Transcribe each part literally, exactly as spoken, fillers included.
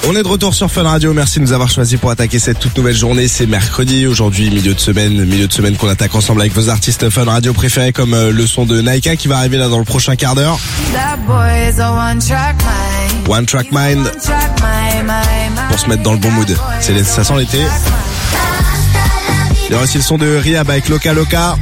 On est de retour sur Fun Radio, merci de nous avoir choisi pour attaquer cette toute nouvelle journée. C'est mercredi, aujourd'hui milieu de semaine, milieu de semaine qu'on attaque ensemble avec vos artistes Fun Radio préférés comme euh, le son de Naika qui va arriver là dans le prochain quart d'heure. One Track Mind pour se mettre dans le bon mood. C'est, ça sent l'été. Il y aura aussi le son de Rihab avec Loca Loca.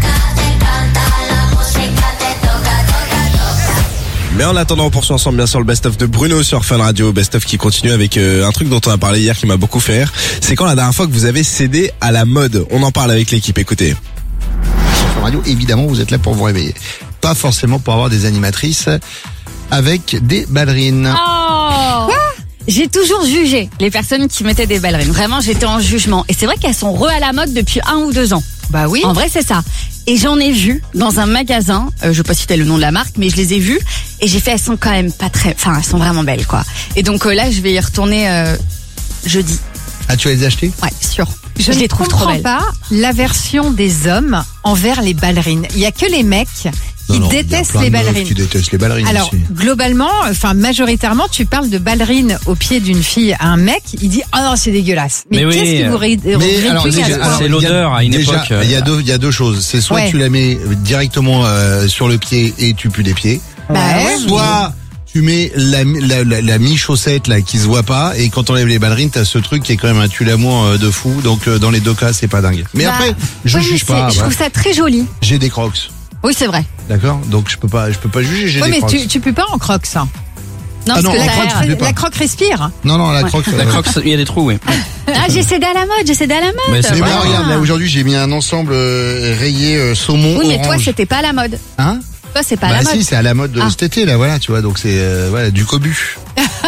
Mais en attendant, on poursuit ensemble bien sûr le best-of de Bruno sur Fun Radio. Best-of qui continue avec euh, un truc dont on a parlé hier qui m'a beaucoup fait rire. C'est quand la dernière fois que vous avez cédé à la mode. On en parle avec l'équipe, écoutez. Sur Fun Radio, évidemment, vous êtes là pour vous réveiller. Pas forcément pour avoir des animatrices avec des ballerines. Oh Quoi J'ai toujours jugé les personnes qui mettaient des ballerines. Vraiment, j'étais en jugement. Et c'est vrai qu'elles sont re à la mode depuis un ou deux ans. Bah oui. En vrai, c'est ça. Et j'en ai vu dans un magasin, euh, je vais pas citer le nom de la marque, mais je les ai vues et j'ai fait, elles sont quand même pas très, enfin, elles sont vraiment belles, quoi. Et donc euh, là, je vais y retourner euh, jeudi. Ah, tu vas les acheter ? Ouais, sûr. Je, je ne les trouve trop comprends belles. pas l'aversion des hommes envers les ballerines. Il y a que les mecs qui non, non, détestent les ballerines. Qui détestent les ballerines. Alors, aussi. globalement, enfin, majoritairement, tu parles de ballerines au pied d'une fille à un mec, il dit, oh non, c'est dégueulasse. Mais, Mais qu'est-ce oui, qui vous ré- Mais répugne alors, à déjà, ce point alors, c'est l'odeur à une déjà, époque. Il y a deux, il y a deux choses. C'est soit Ouais. tu la mets directement euh, sur le pied et tu pues des pieds. Bah ouais. Soit tu mets la, la, la, la mi-chaussette là qui se voit pas et quand on enlève les ballerines, t'as ce truc qui est quand même un tue-l'amour euh, de fou. Donc euh, dans les deux cas, c'est pas dingue. Mais Bah, après, je ouais, mais juge c'est- pas. Je bah. trouve ça très joli. J'ai des crocs, Oui, c'est vrai. d'accord. Donc je peux pas, je peux pas juger. J'ai Ouais, des mais crocs. tu, tu peux pas en crocs, ça. Non, Ah non, parce que en la- crocs, tu peux pas. La croque respire. Non non, la Ouais. croc. La euh, croque, il y a des trous, oui. Ah, j'ai cédé à la mode, j'ai cédé à la mode. Mais c'est Mais pas moi, grave. regarde, là aujourd'hui, j'ai mis un ensemble euh, rayé euh, saumon Oui, mais orange. toi, c'était pas à la mode. Hein? Toi, c'est pas à Bah la mode. si, c'est à la mode de Ah. cet été là, voilà, tu vois. Donc c'est euh, voilà du cobu.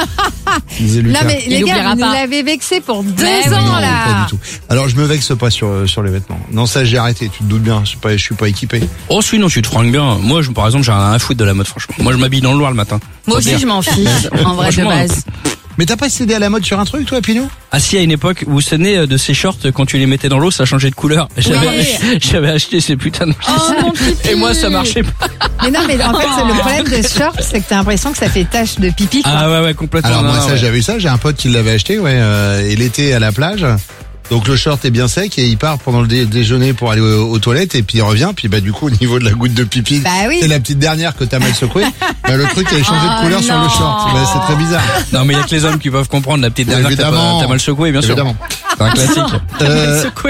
Disait Lucas. Non, mais Il les gars, oubliera vous nous pas. l'avez vexé pour deux Mais ans, oui. Non, là. pas du tout. Alors je me vexe pas sur euh, sur les vêtements. Non, ça j'ai arrêté. Tu te doutes bien. Je suis pas, je suis pas équipé. Oh, si, non, tu te fringues bien. Moi, je, par exemple, j'ai rien à foutre de la mode, franchement. Moi, je m'habille dans le noir le matin. Moi Faut aussi, dire. je m'en fiche, en vrai, de Franchement, base. Mais t'as pas cédé à la mode sur un truc, toi, Pinot? Ah si, à une époque, vous vous souvenez de ces shorts, quand tu les mettais dans l'eau, ça changeait de couleur. J'avais, j'avais acheté ces putains de Oh, mon pipi. Et moi, ça marchait pas. Mais non, mais en fait, c'est le problème de ce short, c'est que t'as l'impression que ça fait tache de pipi, quoi. Ah ouais, ouais, complètement. Alors non, moi non, ça ouais. j'avais eu ça. J'ai un pote qui l'avait acheté, ouais, euh, et l'été à la plage. Donc le short est bien sec et il part pendant le dé- déjeuner pour aller aux, aux toilettes et puis il revient. Puis bah du coup au niveau de la goutte de pipi, Bah oui. c'est la petite dernière que t'as mal secouée. Bah, le truc avait changé de Oh couleur sur le non. short. Bah, c'est très bizarre. Non, mais il y a que les hommes qui peuvent comprendre la petite dernière que t'as, Évidemment. pas- t'as mal secoué, bien sûr. Évidemment. C'est un classique. Euh, Secoué.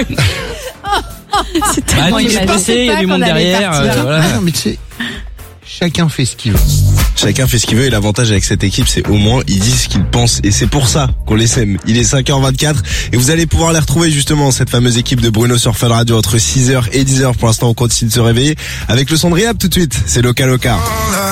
C'est Bah, tellement tu sais imagé. passer, il y a pas du qu'on monde allait derrière. partir. euh, voilà. ah non, mais tu sais, chacun fait ce qu'il veut. Chacun fait ce qu'il veut et l'avantage avec cette équipe, c'est au moins ils disent ce qu'ils pensent et c'est pour ça qu'on les aime. Il est cinq heures vingt-quatre et vous allez pouvoir les retrouver justement, cette fameuse équipe de Bruno sur Fun Radio entre six heures et dix heures. Pour l'instant, on continue de se réveiller avec le son de Rihab tout de suite. C'est Loca Loca.